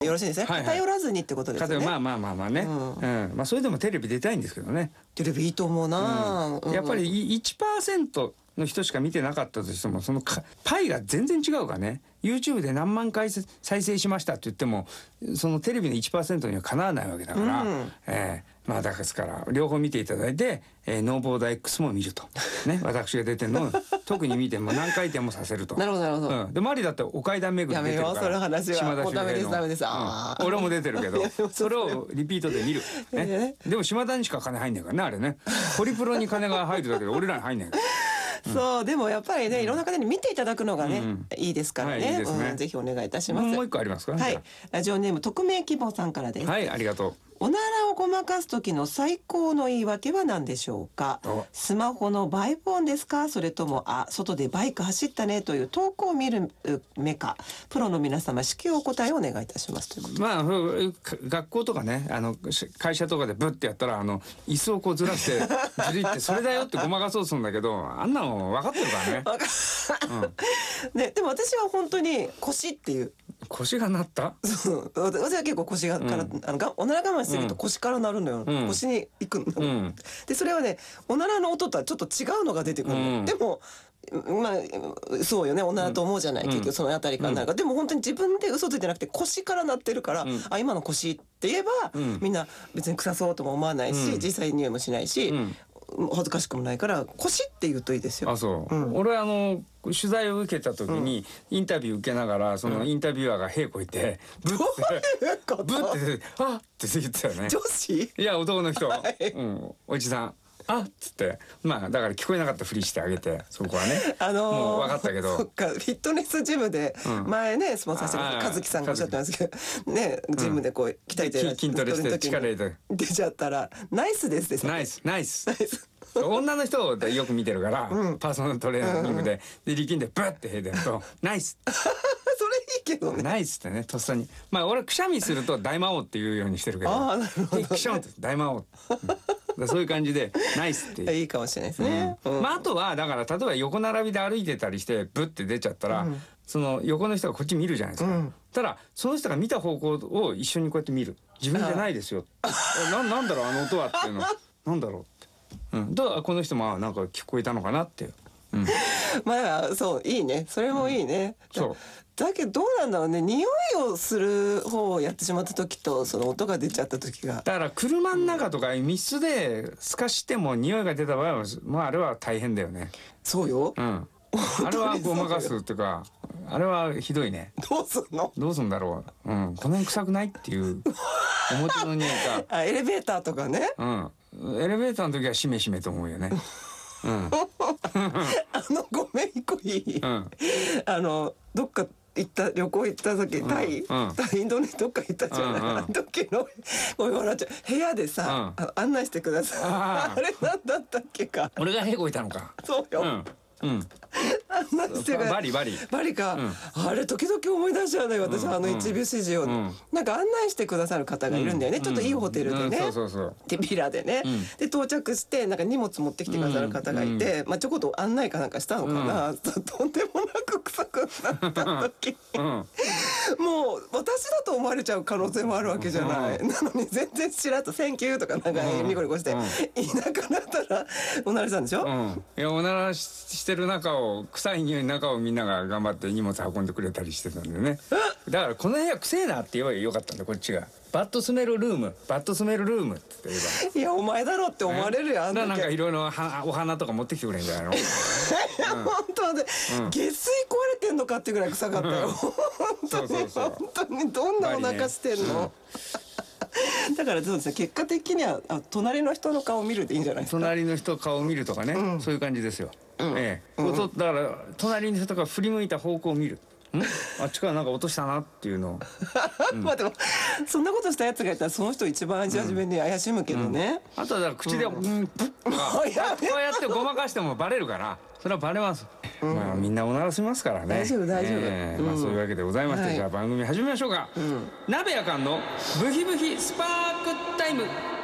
よろしいですね。偏らずにってことですね。 まあね。まあそれでもテレビ出たいんですけどね。 テレビいいと思うな。 やっぱり 1% の人しか見てなかったとしても、そのパイが全然違うからね。YouTube で何万回再生しましたって言っても、そのテレビの 1% にはかなわないわけだから、まあだから両方見ていただいて、ノーボーダー X も見るとね、私が出てるのを特に見ても何回転もさせると。 なるほどなるほど。 でマリだってお階段巡り出てるから。 やめようその話は。もうダメですダメです。 俺も出てるけど、それをリピートで見る。でも島田にしか金入んないからね、あれね。ホリプロに金が入るだけで俺らに入んないから。 そうでもやっぱりね、いろんな方に見ていただくのがね、いいですからね。ぜひお願いいたします。 もう一個ありますか。 はい。ラジオネーム匿名希望さんからです。 はい、ありがとう。 おならをごまかす時の最高の言い訳は何でしょうか。スマホのバイブ音ですか、それとも外でバイク走ったねという投稿を見る目か。プロの皆様至急お答えをお願いいたしますということで。 まあ学校とかね、会社とかでブッてやったら椅子をこうずらしてずりってそれだよってごまかそうとするんだけど、あんなの分かってるからね。 ね、でも私は本当に腰っていう。 腰が鳴った？ そう私は結構腰がからおなら我慢してると腰から鳴るのよ。腰に行くの。でそれはね、おならの音とはちょっと違うのが出てくるの。でもまあそうよね、おならと思うじゃない、結局そのあたりからなんか。でも本当に自分で嘘ついてなくて腰から鳴ってるから、今の腰って言えばみんな別に臭そうとも思わないし、実際匂いもしないし。恥ずかしくもないから腰って言うといいですよ。 あ、そう。俺取材を受けた時にインタビュー受けながら、そのインタビュアーが屁こいてブッてあって言ってたよね。 女子？ いや男の人。おじさん。あっつってまあだから聞こえなかったふりしてあげて、そこはねもう分かったけど。 そっか、フィットネスジムで前ねスポンサーしてる和樹さんがおっしゃってますけどね、ジムでこう鍛えて筋トレして力入れて出ちゃったらナイスですって。 ナイス女の人でよく見てるから、パーソナルトレーニングで力んでブッてへでるとナイスそれいいけどね。 ナイスってね、とっさに。まあ俺くしゃみすると大魔王っていうようにしてるけど、くしゃみって大魔王、そういう感じでナイスっていいかもしれないですね。 まああとはだから例えば横並びで歩いてたりしてブッて出ちゃったら、その横の人がこっち見るじゃないですか。ただその人が見た方向を一緒にこうやって見る。自分じゃないですよ。なんだろうあの音はっていうの。なんだろうって。だからこの人もなんか聞こえたのかなっていう。 まあそういいね、それもいいね。そうだけどどうなんだろうね、匂いをする方をやってしまった時とその音が出ちゃった時が。だから車の中とか密室で透かしても匂いが出た場合はまああれは大変だよね。 そうよ。 あれはごまかすっていうか、あれはひどいね。 どうすんの？ どうすんだろう。この辺臭くないっていう表の匂いが。 エレベーターとかね。 エレベーターの時はしめしめと思うよね。 ごめん一個いい？どっか旅行行った時、タイインドネシアどっか行ったじゃない、あの時のごめん笑っちゃう、部屋でさ案内してください。あれ何だったっけか。 俺がへこいたのか。 そうよ。バリか、あれ時々思い出しちゃうのよ私、一部始終をなんか案内してくださる方がいるんだよね、ちょっといいホテルでね、でビラでね、で到着してなんか荷物持ってきてくださる方がいて、ちょこっと案内かなんかしたのかな、とんでもなく臭くなった時もう私だと思われちゃう可能性もあるわけじゃない、なのに全然しらっと「センキュー」とかなんかニコニコしていなくなったらおならしたんでしょ。 いやおならしてる中を臭い匂いの中をみんなが頑張って荷物運んでくれたりしてたんでね。だからこの部屋臭えなって言えばよかったんだこっちが。バッドスメルルームって言えば。いやお前だろって思われるよ。 なんかいろいろお花とか持ってきてくれんじゃないの。 いや本当で下水壊れてんのかってぐらい臭かったよ。本当にどんなお腹してんの。だからそうですね、結果的には隣の人の顔を見るでいいんじゃないですか。 隣の人顔を見るとかね、そういう感じですよ。だから隣の人が振り向いた方向を見る。あっちからなんか落としたなっていうのを。 まあでもそんなことしたやつがいたらその人一番初めに怪しむけどね。 あとはだから口でプッとかこうやってごまかしてもバレるから、それはバレます。まあみんなおならしますからね。 大丈夫。 まあそういうわけでございまして、じゃあ番組始めましょうか。鍋やかんのブヒブヒスパークタイム。